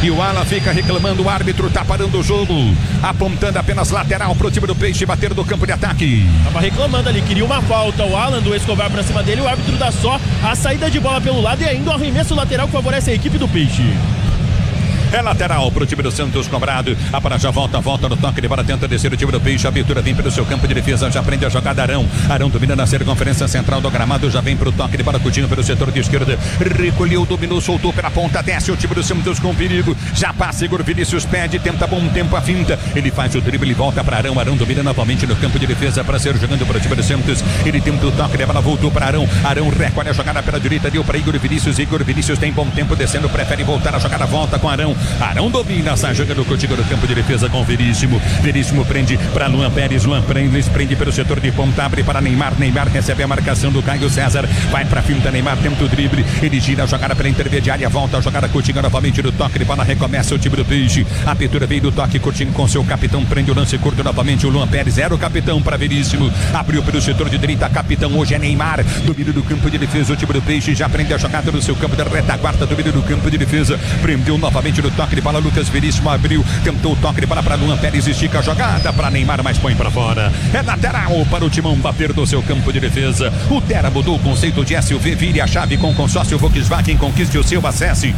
E o Alan fica reclamando, o árbitro tá parando o jogo, apontando apenas lateral pro time do Peixe bater do campo de ataque. Tava reclamando ali, queria uma falta, o Alan do Escobar pra cima dele, o árbitro dá só a saída de bola pelo lado e ainda o arremesso lateral que favorece a equipe do Peixe. É lateral pro time do Santos cobrado. A para já volta no toque de bola, tenta descer o time do Peixe. A abertura vem pelo seu campo de defesa, já prende a jogada Arão. Arão domina na circunferência central do gramado, já vem pro toque de bola, Coutinho pelo setor de esquerda. Recolheu, dominou, soltou pela ponta, desce o time do Santos com perigo. Já passa, Igor Vinícius pede, tenta bom tempo a finta. Ele faz o drible e volta para Arão. Arão domina novamente no campo de defesa para ser jogando para o time do Santos. Ele tenta o toque de bola, voltou para Arão. Arão recolhe a jogada pela direita, deu para Igor Vinícius. Igor Vinícius tem bom tempo descendo, prefere voltar a jogada, volta com Arão. Arão domina, sai jogando contigo no campo de defesa com Veríssimo. Veríssimo prende para Luan Pérez. Luan Pérez prende pelo setor de ponta, abre para Neymar. Neymar recebe a marcação do Caio César. Vai para a finta, Neymar tenta o drible. Ele gira a jogada pela intermediária, volta a jogada Coutinho novamente no toque de bola. Recomeça o time do Peixe. A abertura veio do toque, Coutinho com seu capitão. Prende o lance curto novamente. O Luan Pérez era o capitão para Veríssimo. Abriu pelo setor de direita, capitão hoje é Neymar. Domínio do campo de defesa, o time do Peixe já prende a jogada no seu campo de retaguarda. Domínio do campo de defesa. Prendeu novamente no toque de bola. Lucas Veríssimo abriu, tentou o toque de bola para Luan Pérez, estica a jogada para Neymar, mas põe para fora. É lateral para o Timão bater do seu campo de defesa. O Terra mudou o conceito de SUV, vire a chave com consórcio Volkswagen, conquiste o seu, acesse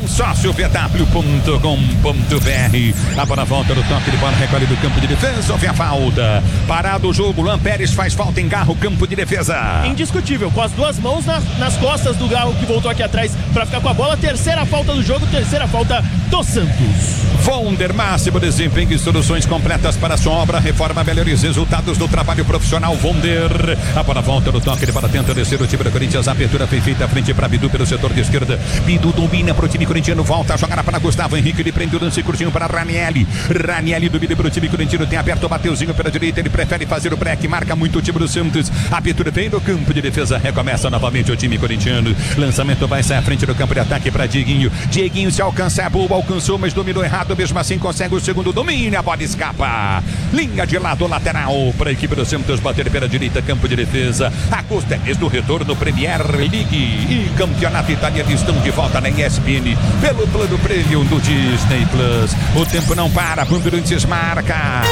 consórciovw.com.br. A bola volta no toque de bola, recolhe do campo de defesa, houve a falta. Parado o jogo, Luan Pérez faz falta, engarra o campo de defesa. Indiscutível, com as duas mãos nas costas do Garro que voltou aqui atrás para ficar com a bola. Terceira falta do jogo, terceira falta do Santos. Vonder, máximo desempenho e soluções completas para a sua obra, reforma, melhores resultados do trabalho profissional. Vonder, a bola volta no toque de bola, tenta descer o time do Corinthians. A abertura foi feita à frente para Bidu pelo setor de esquerda. Bidu domina para o time corintiano, volta a jogar para Gustavo Henrique. Ele prende o lance curtinho para Ranieri. Ranieri domina para o time corintiano, tem aberto o Mateuzinho pela direita. Ele prefere fazer o break, marca muito o time do Santos. A abertura vem no campo de defesa, recomeça novamente o time corintiano. Lançamento vai sair à frente do campo de ataque para Dieguinho. Dieguinho, se alcança, é boa, alcançou, mas dominou errado, mesmo assim consegue o segundo domínio, a bola escapa. Linha de lado lateral para a equipe do Santos bater pela direita, campo de defesa. Agosto é mês do retorno Premier League e Campeonato Italiano estão de volta na ESPN pelo plano Premium do Disney Plus. O tempo não para, Bandeirantes marca.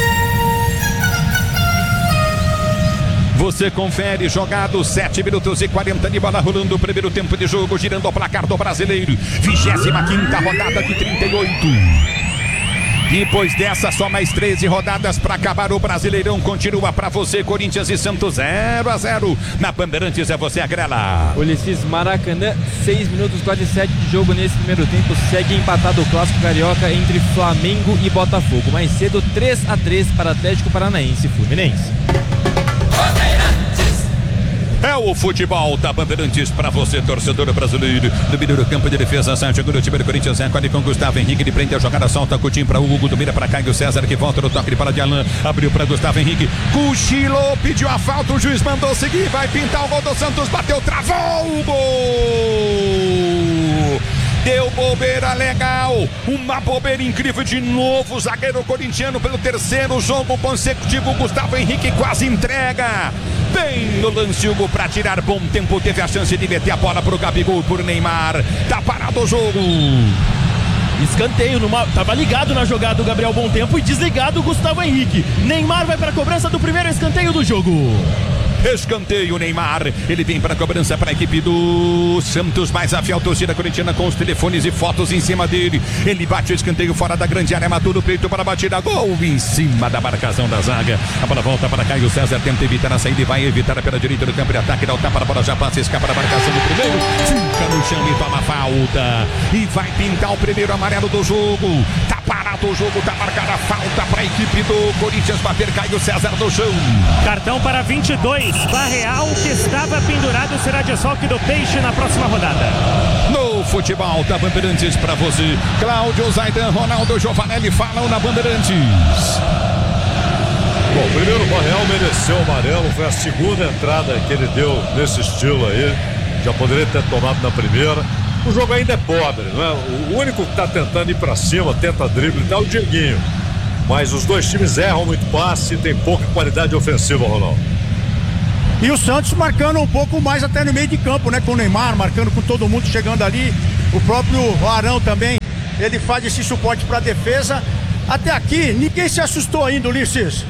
Você confere, jogado 7 minutos e 40 de bola rolando o primeiro tempo de jogo, girando o placar do Brasileiro. 25ª rodada de 38. Depois dessa, só mais 13 rodadas para acabar o Brasileirão. Continua para você, Corinthians e Santos 0-0. Na Bandeirantes é você, a Grela. Ulisses, Maracanã, 6 minutos, quase 7 de jogo nesse primeiro tempo. Segue empatado o clássico carioca entre Flamengo e Botafogo. Mais cedo, 3-3 para Atlético Paranaense e Fluminense. É o futebol da Bandeirantes para você, torcedor brasileiro. Domínio do campo de defesa, sai jogando o time do Corinthians, recolhe com Gustavo Henrique, ele prende a jogada, solta Coutinho para o Hugo, domina para Caio César, que volta no toque de bola de Alain, abriu para Gustavo Henrique, cochilou, pediu a falta, o juiz mandou seguir, vai pintar o gol do Santos, bateu, travou o gol! Deu bobeira legal, uma bobeira incrível de novo, o zagueiro corintiano pelo terceiro jogo consecutivo, Gustavo Henrique quase entrega. Bem no lance, Hugo, para tirar bom tempo, teve a chance de meter a bola pro Gabigol, por Neymar, tá parado o jogo. Escanteio, tava ligado na jogada do Gabriel Bom Tempo e desligado o Gustavo Henrique. Neymar vai para a cobrança do primeiro escanteio do jogo. Escanteio, Neymar, ele vem para a cobrança para a equipe do Santos, mais a fiel torcida corintiana com os telefones e fotos em cima dele. Ele bate o escanteio fora da grande área, matou no peito para a batida, gol em cima da marcação da zaga. A bola volta para Caio César, tenta evitar a saída e vai evitar pela direita do campo de ataque, dá o tapa, a bola já passa, escapa da marcação do primeiro, fica no chão e toma falta. E vai pintar o primeiro amarelo do jogo. Tá parado o jogo, tá marcada a falta para a equipe do Corinthians bater Caio César no chão. Cartão para 22. Barreal, que estava pendurado, será desfalque do Peixe na próxima rodada. No futebol da Bandeirantes para você, Cláudio Zaidan, Ronaldo Giovanelli falam na Bandeirantes. Bom, primeiro o Barreal mereceu o amarelo, foi a segunda entrada que ele deu nesse estilo aí, já poderia ter tomado na primeira. O jogo ainda é pobre, não é? O único que está tentando ir para cima, tenta drible, é o Dieguinho. Mas os dois times erram muito passe e tem pouca qualidade ofensiva, Ronaldo. E o Santos marcando um pouco mais até no meio de campo, né? Com o Neymar, marcando com todo mundo chegando ali. O próprio Arão também Ele faz esse suporte para a defesa. Até aqui, ninguém se assustou ainda, Ulisses.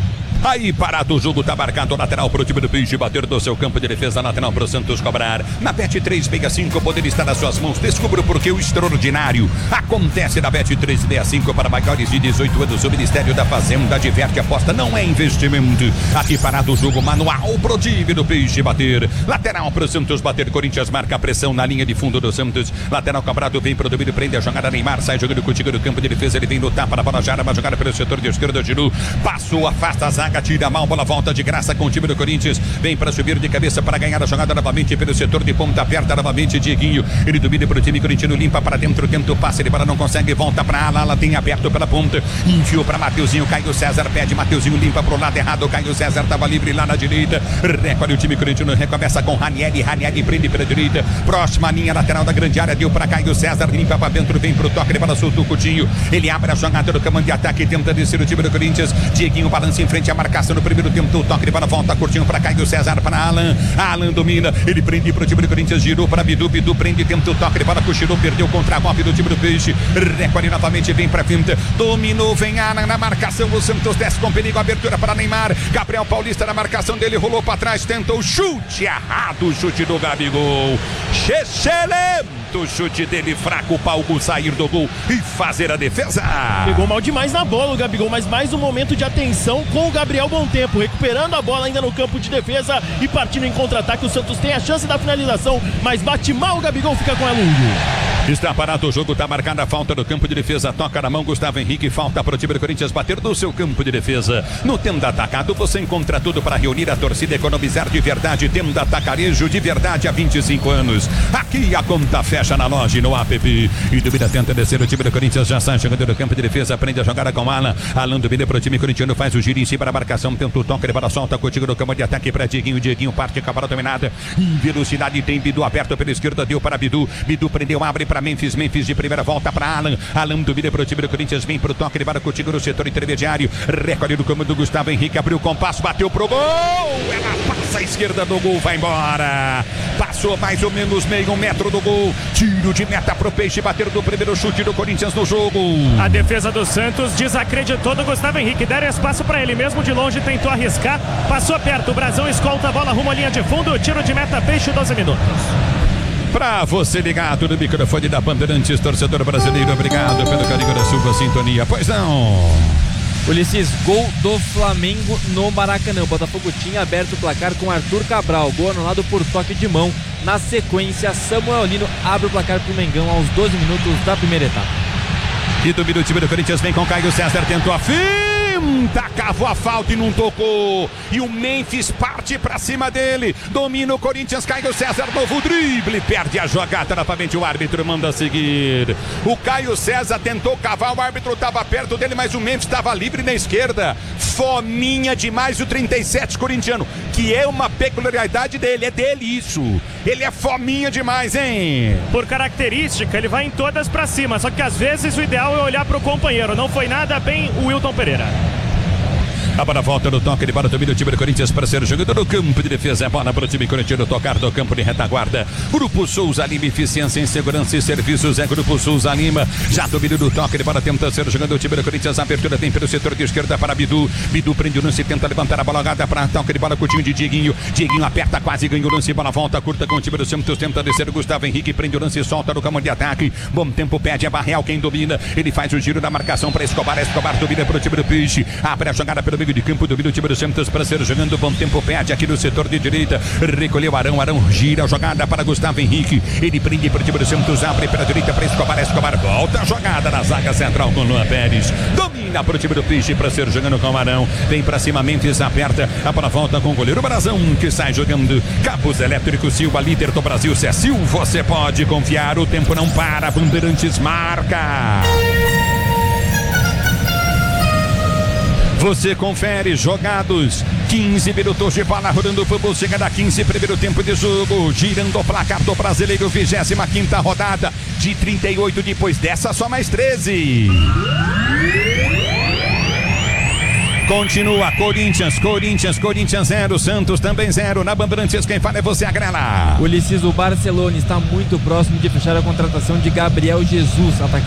Aí parado o jogo, tá marcado lateral pro time do Peixe, bater do seu campo de defesa, lateral pro Santos cobrar. Na Bet 365 poder estar nas suas mãos. Descubra porque o extraordinário acontece na Bet 365 para maiores de 18 anos. O Ministério da Fazenda diverte, aposta, não é investimento. Aqui parado o jogo, manual pro time do Peixe bater. Lateral pro Santos bater, Corinthians marca a pressão na linha de fundo do Santos. Lateral cobrado, vem pro domínio, prende a jogada, Neymar sai jogando contigo no campo de defesa. Ele vem lutar para a bola já, uma jogada pelo setor de esquerda, Giroud passou, afasta a zaga, tira mal, bola volta de graça com o time do Corinthians, vem para subir de cabeça para ganhar a jogada novamente pelo setor de ponta, aperta novamente Dieguinho, ele domina para o time corintiano, limpa para dentro, tenta o passe, ele não consegue, volta para a ala, tem aberto pela ponta, enfiou para Mateuzinho, Caio César pede, Mateuzinho limpa para o lado errado, Caio César estava livre lá na direita, recolhe o time corintiano, recomeça com Ranieri prende pela direita, próxima linha lateral da grande área, deu para Caio César, limpa para dentro, vem para o toque, ele soltou o Coutinho, ele abre a jogada do comando de ataque, tenta descer o time do Corinthians, Dieguinho balança em frente à marcação no primeiro tempo, o toque de bola volta, curtinho para Caio César, para Alan domina, ele prende para o time do Corinthians, girou para Bidu prende, tenta o toque de bola, cochilou, perdeu o contra-golpe do time do Peixe, recolhe novamente, vem para frente, dominou, vem Alan na marcação, o Santos desce com perigo, abertura para Neymar, Gabriel Paulista na marcação dele, rolou para trás, tentou o chute errado, o chute do Gabigol, excelente chute dele, fraco, Paulo sair do gol e fazer a defesa. Pegou mal demais na bola o Gabigol, mas mais um momento de atenção com o Gabriel Bom Tempo, recuperando a bola ainda no campo de defesa e partindo em contra-ataque. O Santos tem a chance da finalização, mas bate mal, o Gabigol fica com a Lungo. Está parado o jogo, está marcada a falta do campo de defesa, toca na mão Gustavo Henrique, falta para o time do Corinthians bater do seu campo de defesa. No Tenda Atacado você encontra tudo para reunir a torcida, economizar de verdade. Tenda Atacarejo de verdade há 25 anos. Aqui a conta fecha na loja e no app. E duvida tenta descer, o time do Corinthians já sai chegando no campo de defesa, aprende a jogada com Alan. Alan domina para o time corintiano, faz o giro em cima da marcação, tenta o toque, ele bola solta contigo no campo de ataque para Dieguinho. Dieguinho parte com a bola dominada. Em velocidade tem Bidu aberto pela esquerda, deu para Bidu. Bidu prendeu, abre para Memphis de primeira volta para Alan domina para o time do Corinthians, vem para o toque, ele para contigo no setor intermediário, recolhe do comando do Gustavo Henrique, abriu o compasso, bateu pro gol, ela passa à esquerda do gol, vai embora, passou mais ou menos meio metro do gol, tiro de meta pro Peixe, bater do primeiro chute do Corinthians no jogo. A defesa do Santos desacreditou do Gustavo Henrique, deram espaço para ele, mesmo de longe tentou arriscar, passou perto, o Brasão escolta a bola rumo à linha de fundo, tiro de meta, Peixe, 12 minutos. Pra você ligado no microfone da Bandeirantes, torcedor brasileiro, obrigado pelo carinho da sua sintonia. Pois não. Ulisses, gol do Flamengo no Maracanã. O Botafogo tinha aberto o placar com Arthur Cabral, gol anulado por toque de mão. Na sequência, Samuel Lino abre o placar pro Mengão aos 12 minutos da primeira etapa. E domina o time do Corinthians, vem com Caio César, tentou a cavou a falta e não tocou, e o Memphis parte pra cima dele, domina o Corinthians, Caio César, novo drible, perde a jogada novamente, o árbitro manda seguir. O Caio César tentou cavar, o árbitro estava perto dele, mas o Memphis estava livre na esquerda. Fominha demais o 37 corintiano, que é uma peculiaridade dele, é dele isso, ele é fominha demais, hein? Por característica ele vai em todas pra cima, só que às vezes o ideal é olhar pro companheiro. Não foi nada bem o Wilton Pereira. A bola volta no toque de bola, domina o time do Corinthians para ser jogador no campo de defesa. A bola para o time corintiano tocar do campo de retaguarda. Grupo Souza Lima, eficiência em segurança e serviços. É Grupo Souza Lima. Já domina do toque de bola, tenta ser jogador do time do Corinthians. A abertura tem pelo setor de esquerda para Bidu. Bidu prende o lance, tenta levantar a bola jogada para toque de bola com o time de Dieguinho. Dieguinho aperta, quase ganha o lance. Bola volta curta com o time do Santos. Tenta descer o Gustavo Henrique, prende o lance e solta no campo de ataque. Bom tempo, pede a Barreal, quem domina. Ele faz o giro da marcação para Escobar. Escobar domina para o time do Peixe. Abre a jogada pelo meio de campo, domina o time do Santos para ser jogando. Bom tempo, pede aqui no setor de direita. Recolheu Arão gira a jogada para Gustavo Henrique. Ele prende para o time do Santos, abre pela direita para Escobar. Escobar volta a jogada na zaga central com Luan Pérez. Domina para o time do Peixe para ser jogando com o Arão. Vem para cima, Memphis aperta. A bola volta com o goleiro Brasão, que sai jogando. Cabos Elétricos Silva, líder do Brasil. Se é Sil, você pode confiar. O tempo não para. Bandeirantes marca. Você confere jogados, 15 minutos de bola rodando, o futebol chega da 15, primeiro tempo de jogo, girando o placar do Brasileiro, 25ª rodada, de 38, depois dessa só mais 13. Continua Corinthians 0, Santos também 0. Na Bandeirantes, quem fala é você, Agrela. Ulisses, o Barcelona está muito próximo de fechar a contratação de Gabriel Jesus, atacante